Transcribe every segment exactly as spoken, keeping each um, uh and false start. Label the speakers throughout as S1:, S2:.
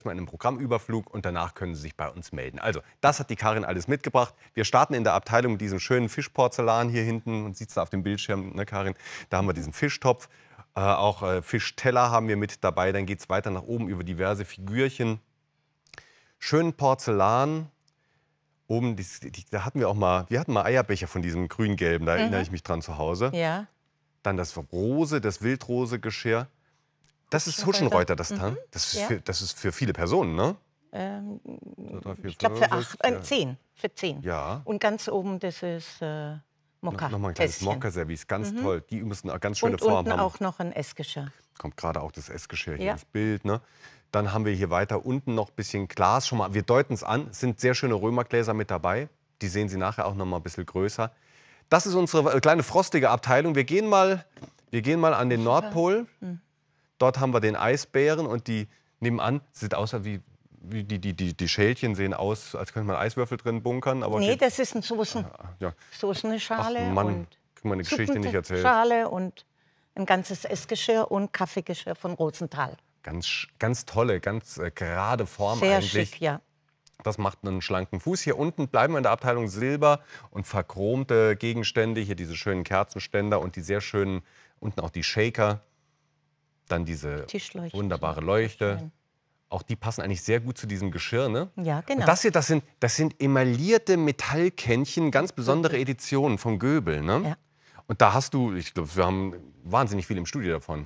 S1: mal in einem Programmüberflug und danach können Sie sich bei uns melden. Also, das hat die Karin alles mitgebracht. Wir starten in der Abteilung mit diesem schönen Fischporzellan hier hinten. Man sieht es auf dem Bildschirm, ne, Karin? Da haben wir diesen Fischtopf. Äh, auch äh, Fischteller haben wir mit dabei. Dann geht es weiter nach oben über diverse Figürchen. Schönen Porzellan. Oben, die, die, da hatten wir auch mal, wir hatten mal Eierbecher von diesem grün-gelben, da mhm. erinnere ich mich dran zu Hause.
S2: Ja.
S1: Dann das Rose, das Wildrose-Geschirr. Das ist Huschenreuter, das Tarn. Mhm. Das, ist ja. für, das ist für viele Personen, ne?
S2: Ähm, so, drei, vier, ich glaube für acht, äh, ja. zehn. Für zehn.
S1: Ja.
S2: Und ganz oben, das ist äh, Mokka.
S1: No, Nochmal ein kleines Mokka-Service, ganz mhm. toll. Die müssen eine ganz schöne
S2: und
S1: Form
S2: unten
S1: haben.
S2: Auch noch ein Essgeschirr.
S1: Kommt gerade auch das Essgeschirr hier
S2: ja.
S1: ins Bild, ne? Dann haben wir hier weiter unten noch ein bisschen Glas. Schon mal, wir deuten es an, es sind sehr schöne Römergläser mit dabei. Die sehen Sie nachher auch noch mal ein bisschen größer. Das ist unsere kleine frostige Abteilung. Wir gehen mal, wir gehen mal an den Nordpol. Mhm. Dort haben wir den Eisbären und die nebenan sieht aus wie, wie die, die, die, die Schälchen sehen aus, als könnte man Eiswürfel drin bunkern. Aber
S2: nee,
S1: okay.
S2: das ist ein Soßen,
S1: ja.
S2: Soßenschale.
S1: Ach Mann,
S2: und
S1: kann man eine Geschichte nicht erzählen.
S2: Schale und ein ganzes Essgeschirr und Kaffeegeschirr von Rosenthal.
S1: Ganz, ganz tolle, ganz äh, gerade Form
S2: Sehr
S1: eigentlich.
S2: Schick, ja.
S1: Das macht einen schlanken Fuß. Hier unten bleiben wir in der Abteilung Silber und verchromte Gegenstände. Hier diese schönen Kerzenständer und die sehr schönen, unten auch die Shaker. Dann diese wunderbare Leuchte. Auch die passen eigentlich sehr gut zu diesem Geschirr, ne?
S2: Ja, genau.
S1: Und das hier, das sind, das sind emaillierte Metallkännchen, ganz besondere Editionen von Göbel, ne?
S2: Ja.
S1: Und da hast du, ich glaube, wir haben wahnsinnig viel im Studio davon.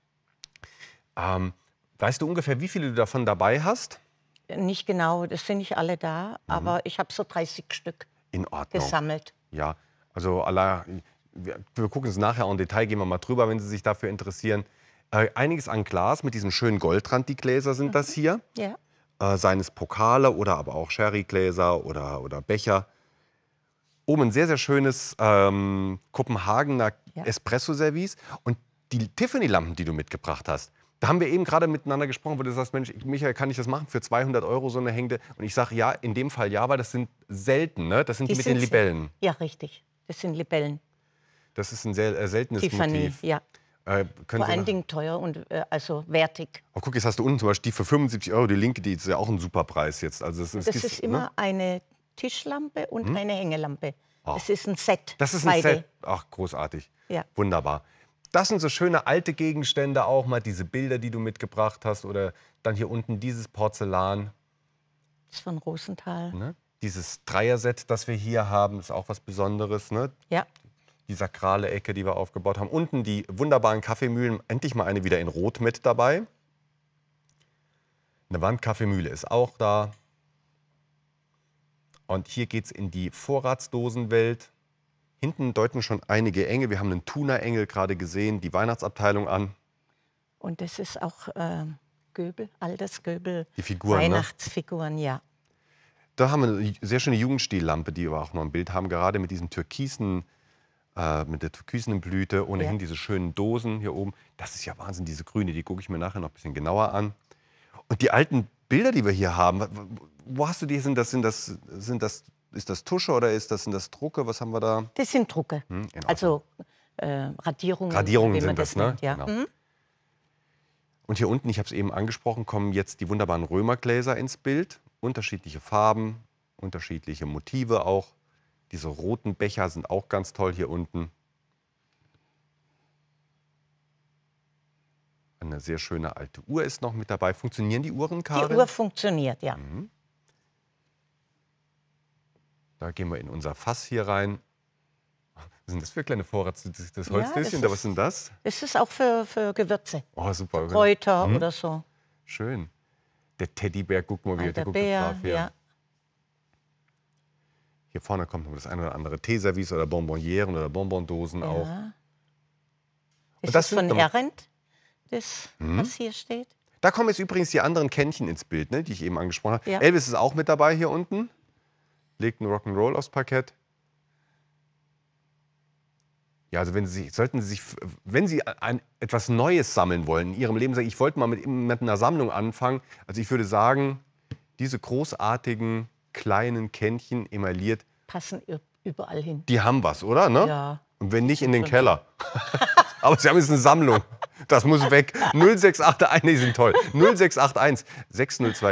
S1: Ähm, weißt du ungefähr, wie viele du davon dabei hast?
S2: Nicht genau, das sind nicht alle da, mhm. aber ich habe so dreißig Stück
S1: in Ordnung.
S2: gesammelt.
S1: Ja, also Allah, wir, wir gucken es nachher auch im Detail, gehen wir mal drüber, wenn Sie sich dafür interessieren. Äh, einiges an Glas mit diesem schönen Goldrand, die Gläser sind mhm. das hier.
S2: Ja.
S1: Äh, seien es Pokale oder aber auch Sherrygläser oder, oder Becher. Oben ein sehr, sehr schönes ähm, Kopenhagener ja. Espresso-Service und die Tiffany-Lampen, die du mitgebracht hast. Da haben wir eben gerade miteinander gesprochen, wo du sagst, Mensch, Michael, kann ich das machen für zweihundert Euro, so eine Hängde? Und ich sage, ja, in dem Fall ja, weil das sind selten, ne? Das sind die, die mit den Libellen.
S2: Ja, richtig. Das sind Libellen.
S1: Das ist ein sehr äh, seltenes
S2: Tiffany,
S1: Motiv.
S2: ja.
S1: Äh,
S2: Vor allen Dingen teuer und äh, also wertig.
S1: Oh, guck, jetzt hast du unten zum Beispiel die für fünfundsiebzig Euro, die linke, die ist ja auch ein super Preis jetzt. Also das ist,
S2: das
S1: ist,
S2: ist immer
S1: ne?
S2: eine Tischlampe und hm? eine Hängelampe.
S1: Oh.
S2: Das ist ein Set.
S1: Das ist ein
S2: beide.
S1: Set. Ach, großartig.
S2: Ja.
S1: Wunderbar. Das sind so schöne alte Gegenstände auch mal, diese Bilder, die du mitgebracht hast. Oder dann hier unten dieses Porzellan.
S2: Das ist von Rosenthal.
S1: Ne? Dieses Dreierset, das wir hier haben, ist auch was Besonderes. Ne?
S2: Ja.
S1: Die sakrale Ecke, die wir aufgebaut haben. Unten die wunderbaren Kaffeemühlen, endlich mal eine wieder in Rot mit dabei. Eine Wandkaffeemühle ist auch da. Und hier geht es in die Vorratsdosenwelt. Hinten deuten schon einige Engel. Wir haben einen Tuna-Engel gerade gesehen, die Weihnachtsabteilung an.
S2: Und das ist auch äh, Göbel, Altersgöbel.
S1: Die Figuren,
S2: Weihnachtsfiguren, ne? Ja.
S1: Da haben wir eine sehr schöne Jugendstillampe, die wir auch noch im Bild haben, gerade mit diesem türkisen, äh, mit der türkisen Blüte. Ohnehin ja. diese schönen Dosen hier oben. Das ist ja Wahnsinn, diese grüne, die gucke ich mir nachher noch ein bisschen genauer an. Und die alten Bilder, die wir hier haben, wo hast du die? Sind das, sind das, sind das Ist das Tusche oder ist das, sind das Drucke? Was haben wir da?
S2: Das sind Drucke. Hm, also äh, Radierungen.
S1: Radierungen sind das, ne?
S2: Nennt, ja.
S1: Genau.
S2: Mhm.
S1: Und hier unten, ich habe es eben angesprochen, kommen jetzt die wunderbaren Römergläser ins Bild. Unterschiedliche Farben, unterschiedliche Motive auch. Diese roten Becher sind auch ganz toll hier unten. Eine sehr schöne alte Uhr ist noch mit dabei. Funktionieren die Uhren, Karin?
S2: Die Uhr funktioniert, ja.
S1: Mhm. Da gehen wir in unser Fass hier rein. Was sind das für kleine Vorrats? Das Holzdöschen, ja, was sind das?
S2: Das ist auch für, für Gewürze.
S1: Oh, super.
S2: Kräuter
S1: mhm.
S2: oder so.
S1: Schön. Der Teddybär, guck mal, wie der guckt
S2: Bär,
S1: brav hier. Ja. Hier vorne kommt noch das eine oder andere Teeservice oder Bonbonnieren oder Bonbondosen ja. auch.
S2: Das, das ist von Arendt, das, mhm. was hier steht.
S1: Da kommen jetzt übrigens die anderen Kännchen ins Bild, ne, die ich eben angesprochen habe.
S2: Ja.
S1: Elvis ist auch mit dabei hier unten. Legt einen Rock'n'Roll aufs Parkett. Ja, also wenn Sie, sollten Sie sich, wenn Sie ein, etwas Neues sammeln wollen in Ihrem Leben, sagen, ich wollte mal mit, mit einer Sammlung anfangen. Also ich würde sagen, diese großartigen kleinen Kännchen emailliert.
S2: Passen überall hin.
S1: Die haben was, oder? Ne?
S2: Ja.
S1: Und wenn nicht, in den Keller. Aber Sie haben jetzt eine Sammlung. Das muss weg. null sechs acht eins, nee, die sind toll. null sechs acht eins sechs null zwei